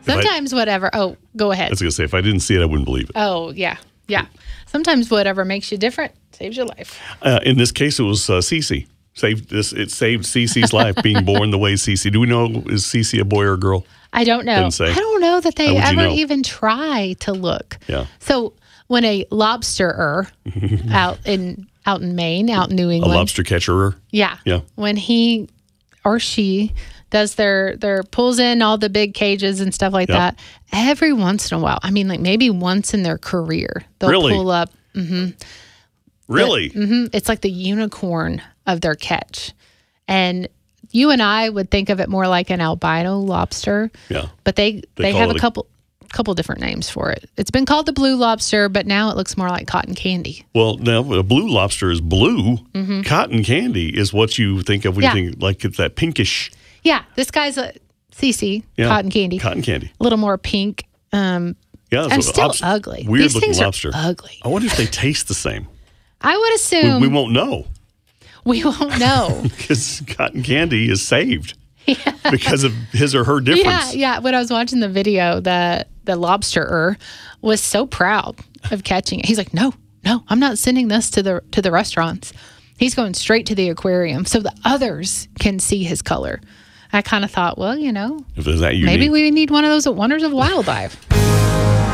Sometimes whatever. Oh, go ahead. I was going to say, if I didn't see it, I wouldn't believe it. Oh, yeah. Yeah. Sometimes whatever makes you different saves your life. In this case, it was Cece. It saved Cece's life, being born the way Cece. Do we know, is Cece a boy or a girl? I don't know. Didn't say. I don't know that they How would you ever know? even try to look. Yeah. So when a lobsterer out in Maine, out in New A England. lobster catcher. Yeah. Yeah. When he or she does their pulls in all the big cages and stuff like Yep. that, every once in a while, I mean, like maybe once in their career, they'll Really? pull up. Really? It's like the unicorn of their catch. And you and I would think of it more like an albino lobster. Yeah. But they They have call a it couple different names for it. It's been called the blue lobster, but now it looks more like cotton candy. Well, now a blue lobster is blue. Cotton candy is what you think of when Yeah. you think like it's that pinkish. Yeah, this guy's a CC, cotton candy. Cotton candy. A little more pink. Yeah, And still ugly. Weird These looking things lobster. are ugly. I wonder if they taste the same. I would assume We won't know we won't know. because cotton candy is saved because of his or her difference. Yeah. When I was watching the video, the lobsterer was so proud of catching it. He's like, no, I'm not sending this to the restaurants. He's going straight to the aquarium so the others can see his color. I kind of thought, well, If there's that unique. maybe we need one of those at Wonders of Wildlife.